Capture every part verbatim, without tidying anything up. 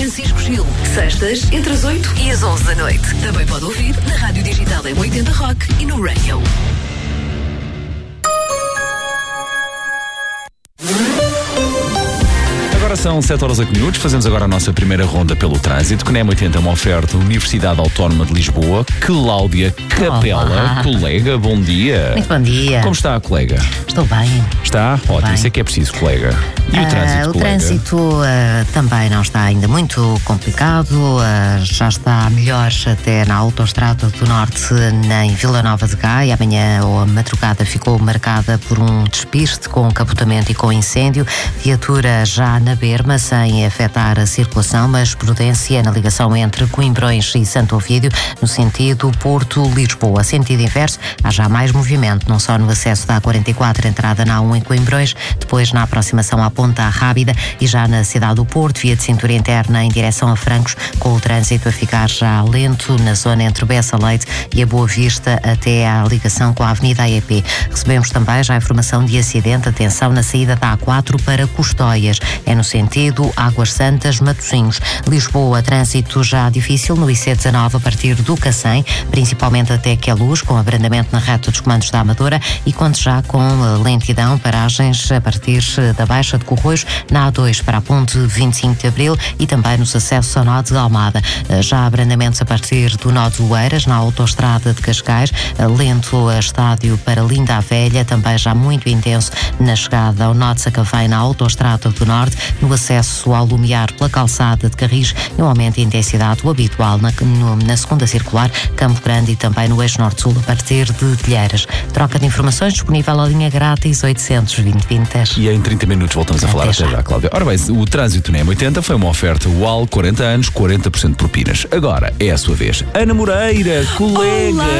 Francisco Gil. Sextas, entre as oito e as onze da noite. Também pode ouvir na Rádio Digital M oitenta Rock e no Radio. Agora são sete horas e oito minutos, fazemos agora a nossa primeira ronda pelo trânsito, que na M oitenta é uma oferta Universidade Autónoma de Lisboa. Cláudia Capela, Olá. Colega, bom dia. Muito bom dia. Como está a colega? Estou bem. Está? Estou Ótimo, bem. isso é que é preciso, colega. E o Ah, trânsito, o colega? trânsito ah, também não está ainda muito complicado, ah, já está melhor até na Autostrada do Norte, em Vila Nova de Gaia. Amanhã a madrugada ficou marcada por um despiste com capotamento e com incêndio. Viatura já na berma, sem afetar a circulação, mas prudência na ligação entre Coimbrões e Santo Ovídio, no sentido Porto-Lisboa. Sentido inverso, há já mais movimento, não só no acesso da A quarenta e quatro, entrada na A um em Coimbrões, depois na aproximação à Ponta Rábida e já na cidade do Porto, via de cintura interna em direção a Francos, com o trânsito a ficar já lento na zona entre Bessa Leite e a Boa Vista até à ligação com a Avenida A E P. Recebemos também já a informação de acidente, atenção na saída da A quatro para Custóias, é no sentido Águas Santas, Matosinhos. Lisboa, trânsito já difícil no I C dezanove a partir do Cacém, principalmente até Queluz, com abrandamento na reta dos comandos da Amadora e conto já com lentidão, paragens a partir da Baixa de Corroios, na A dois para a Ponte vinte e cinco de Abril e também nos acessos ao nó de Almada. Já há abrandamentos a partir do nó de Oeiras, na Autostrada de Cascais, lento a estádio para Linda a Velha, também já muito intenso na chegada ao nó de Sacavém, na Autostrada do Norte, no acesso ao Lumiar pela calçada de Carris e um aumento de intensidade, o habitual na, no, na segunda circular, Campo Grande e também no eixo norte-sul a partir de Telheiras. Troca de informações disponível à linha grátis oitocentos e vinte, vinte. E em trinta minutos voltamos a falar. Até já, Cláudia. Ora bem, o trânsito na M oitenta foi uma oferta U A L, quarenta anos, quarenta por cento de propinas. Agora é a sua vez. Ana Moreira, colega, Olá.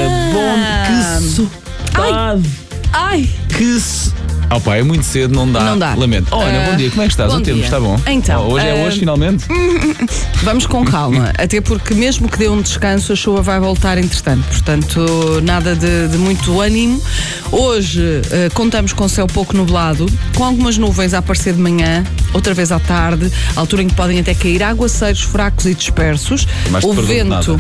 bom, que sotaque. Ai! Que se... Oh pá, é muito cedo, não dá. Não dá. Lamento. Oh, Ana, Uh, bom dia, como é que estás? bom O tempo dia. está bom? Então, Oh, hoje é uh, hoje, finalmente? Vamos com calma, até porque mesmo que dê um descanso, a chuva vai voltar entretanto, portanto, nada de, de muito ânimo. Hoje uh, contamos com céu pouco nublado, com algumas nuvens a aparecer de manhã, outra vez à tarde, altura em que podem até cair aguaceiros fracos e dispersos. Mas o vento,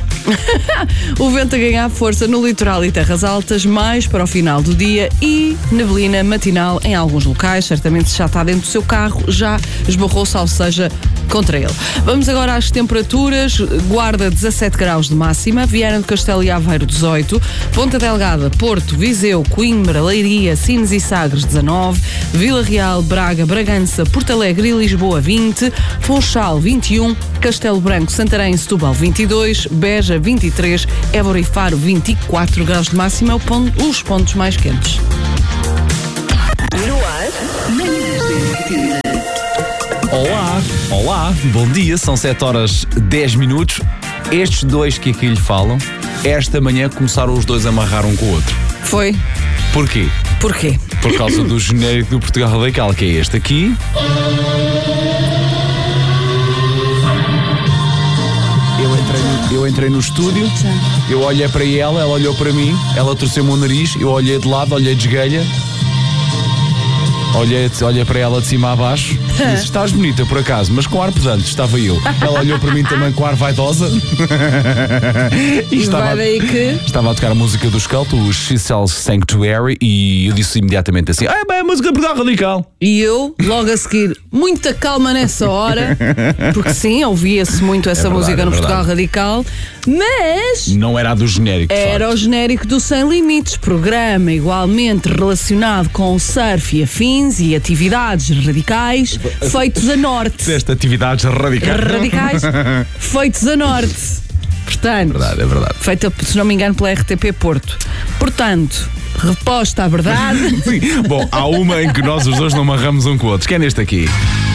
o vento a ganhar força no litoral e terras altas, mais para o final do dia, e neblina matinal em alguns locais. Certamente se já está dentro do seu carro, já esbarrou-se, ou seja, contra ele. Vamos agora às temperaturas. Guarda dezassete graus de máxima, Viana do Castelo e Aveiro dezoito, Ponta Delgada, Porto, Viseu, Coimbra, Leiria, Sines e Sagres dezanove, Vila Real, Braga, Bragança, Porto Alegre e Lisboa vinte, Funchal vinte e um, Castelo Branco, Santarém e Setúbal vinte e dois, Beja vinte e três, Évora e Faro vinte e quatro graus de máxima, os pontos mais quentes. No ar, manhãs da M oitenta. Olá, olá, bom dia, são sete horas dez minutos. Estes dois que aqui lhe falam, esta manhã começaram os dois a amarrar um com o outro. Foi? Porquê? Porquê? Por causa do genérico do Portugal Radical, que é este aqui. Eu entrei, no, eu entrei no estúdio, eu olhei para ela, ela olhou para mim, ela torceu-me o nariz, eu olhei de lado, olhei de esguelha. Olhei, olhei para ela de cima a baixo e disse, estás bonita por acaso, mas com ar pedante, estava eu. Ela olhou para mim também com ar vaidosa. e estava, vai daí que... estava a tocar a música do Sculpt, o She Sells Sanctuary, e eu disse imediatamente assim, ah, bem, a música de Portugal Radical. E eu, logo a seguir, muita calma nessa hora, porque sim, ouvia-se muito essa É verdade, música é no verdade. Portugal Radical, mas Não era a do genérico, de era facto. o genérico do Sem Limites, programa igualmente relacionado com o surf e afins e atividades radicais feitos a norte. Deste atividades radicais. Radicais feitos a norte. Portanto, É verdade, é verdade. feita, se não me engano, pela R T P Porto. Portanto, reposta à verdade. Sim. Bom, há uma em que nós os dois não amarramos um com o outro, que é neste aqui.